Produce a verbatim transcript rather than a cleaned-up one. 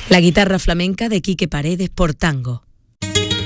La guitarra flamenca de Quique Paredes por tango.